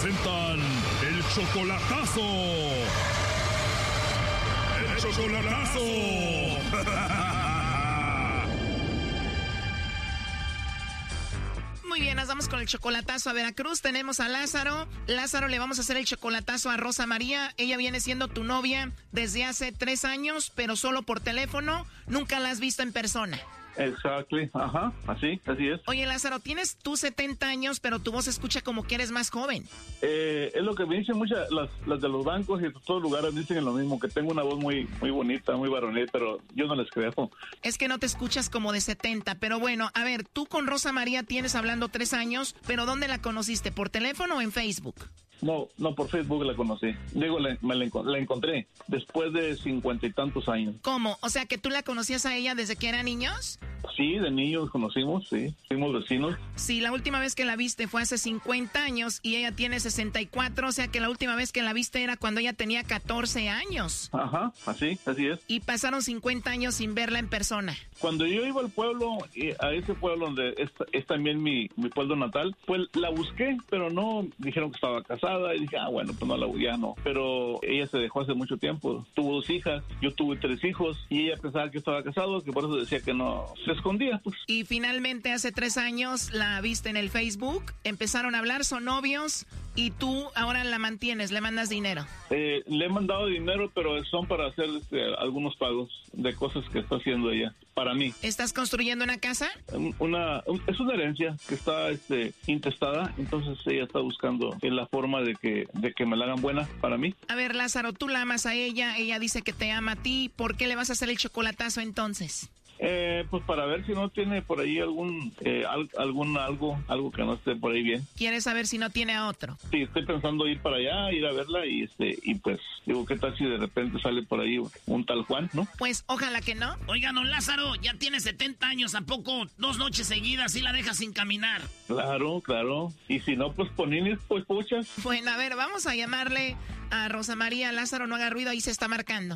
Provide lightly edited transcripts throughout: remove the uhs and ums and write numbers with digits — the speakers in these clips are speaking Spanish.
presentan el chocolatazo. ¡El chocolatazo! Muy bien, nos vamos con el chocolatazo a Veracruz. Tenemos a Lázaro. Lázaro, le vamos a hacer el chocolatazo a Rosa María. Ella viene siendo tu novia desde hace 3 años, pero solo por teléfono. Nunca la has visto en persona. Exactly, ajá, así es. Oye, Lázaro, tienes tú 70 años, pero tu voz se escucha como que eres más joven. Es lo que me dicen muchas, las de los bancos y de todos lugares dicen lo mismo, que tengo una voz muy bonita, muy varonil, pero yo no les creo. Es que no te escuchas como de 70, pero bueno, a ver, tú con Rosa María tienes hablando 3 años, pero ¿dónde la conociste? ¿Por teléfono o en Facebook? No, por Facebook la conocí. Digo, la encontré después de 50 y tantos años. ¿Cómo? O sea, que tú la conocías a ella desde que eran niños. Sí, de niños conocimos, sí. Fuimos vecinos. Sí, la última vez que la viste fue hace 50 años y ella tiene 64, o sea que la última vez que la viste era cuando ella tenía 14 años. Ajá, así es. Y pasaron 50 años sin verla en persona. Cuando yo iba al pueblo, a ese pueblo donde es también mi pueblo natal, pues la busqué, pero no, dijeron que estaba casada y dije, bueno, pues no, ya no. Pero ella se dejó hace mucho tiempo, tuvo 2 hijas, yo tuve 3 hijos y ella pensaba que estaba casado, que por eso decía que no, se escondía, pues. Y finalmente hace 3 años la viste en el Facebook, empezaron a hablar, son novios y tú ahora la mantienes, le mandas dinero. Le he mandado dinero, pero son para hacer algunos pagos de cosas que está haciendo ella, para mí. ¿Estás construyendo una casa? Es una herencia que está intestada, entonces ella está buscando la forma de que me la hagan buena para mí. A ver, Lázaro, tú la amas a ella, ella dice que te ama a ti, ¿por qué le vas a hacer el chocolatazo entonces? Pues para ver si no tiene por ahí algo que no esté por ahí bien. ¿Quieres saber si no tiene a otro? Sí, estoy pensando ir para allá, ir a verla y pues digo, ¿qué tal si de repente sale por ahí un tal Juan, no? Pues ojalá que no. Oiga, don Lázaro, ya tiene 70 años, ¿a poco 2 noches seguidas y la deja sin caminar? Claro. Y si no, pues ponines, pues puchas. Bueno, a ver, vamos a llamarle a Rosa María. Lázaro, no haga ruido, ahí se está marcando.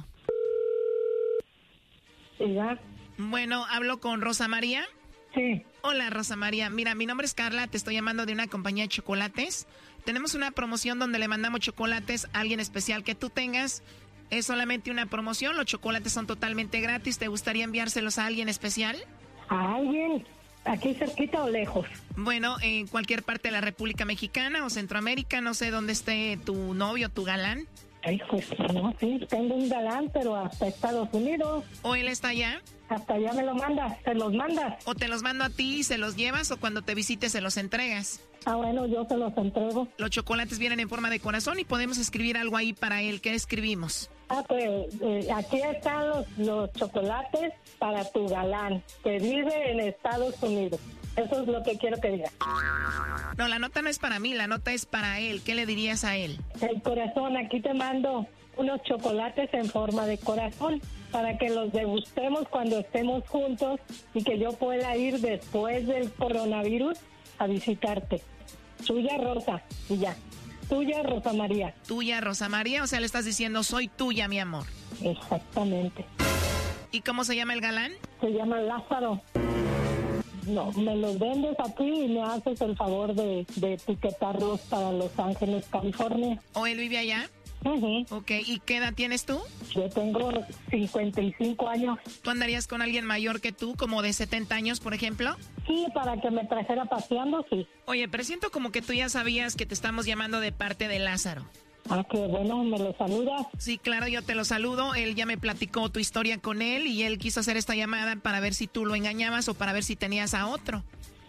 ¿Ya? Bueno, ¿hablo con Rosa María? Sí. Hola, Rosa María. Mira, mi nombre es Carla, te estoy llamando de una compañía de chocolates. Tenemos una promoción donde le mandamos chocolates a alguien especial que tú tengas. Es solamente una promoción, los chocolates son totalmente gratis. ¿Te gustaría enviárselos a alguien especial? ¿A alguien? ¿Aquí cerquita o lejos? Bueno, en cualquier parte de la República Mexicana o Centroamérica, no sé dónde esté tu novio, tu galán. Ay, pues no, sí, tengo un galán, pero hasta Estados Unidos. ¿O él está allá? Hasta allá me lo mandas, ¿se los mandas? ¿O te los mando a ti y se los llevas o cuando te visites se los entregas? Bueno, yo se los entrego. Los chocolates vienen en forma de corazón y podemos escribir algo ahí para él. ¿Qué escribimos? Pues aquí están los chocolates para tu galán, que vive en Estados Unidos. Eso es lo que quiero que diga. No, la nota no es para mí, la nota es para él. ¿Qué le dirías a él? El corazón, aquí te mando unos chocolates en forma de corazón para que los degustemos cuando estemos juntos y que yo pueda ir después del coronavirus a visitarte. Tuya, Rosa, y ya. Tuya, Rosa María. Tuya, Rosa María, o sea, le estás diciendo, soy tuya, mi amor. Exactamente. ¿Y cómo se llama el galán? Se llama Lázaro. No, me los vendes a ti y me haces el favor de etiquetarlos para Los Ángeles, California. ¿O él vive allá? Uh-huh. Ok, ¿y qué edad tienes tú? Yo tengo 55 años. ¿Tú andarías con alguien mayor que tú, como de 70 años, por ejemplo? Sí, para que me trajera paseando, sí. Oye, pero siento como que tú ya sabías que te estamos llamando de parte de Lázaro. Ah, qué bueno, ¿me lo saludas? Sí, claro, yo te lo saludo. Él ya me platicó tu historia con él y él quiso hacer esta llamada para ver si tú lo engañabas o para ver si tenías a otro.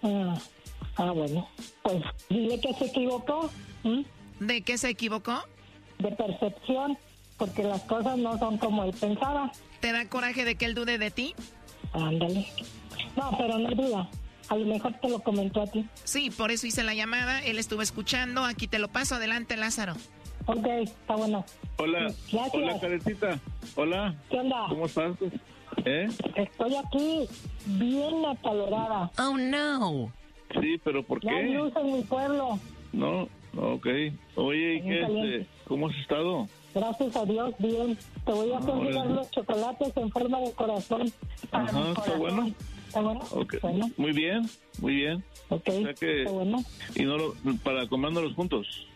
Bueno, pues dile que se equivocó. ¿De qué se equivocó? De percepción, porque las cosas no son como él pensaba. ¿Te da coraje de que él dude de ti? Ándale. No, pero no duda. A lo mejor te lo comentó a ti. Sí, por eso hice la llamada. Él estuvo escuchando. Aquí te lo paso. Adelante, Lázaro. Ok, está bueno. Hola. Gracias. Hola, Carecita. Hola. ¿Qué onda? ¿Cómo estás? Estoy aquí bien acalorada. Oh, no. Sí, pero ¿por Ya hay qué? luz en mi pueblo. No, ok. Oye, ¿y qué cómo has estado? Gracias a Dios, bien. Te voy a hacer llegar los chocolates en forma de corazón. Ajá, está bueno. ¿Está bueno? Okay. Bueno. Muy bien, muy bien. Ok, O sea que, está bueno. y no para comérnoslos juntos.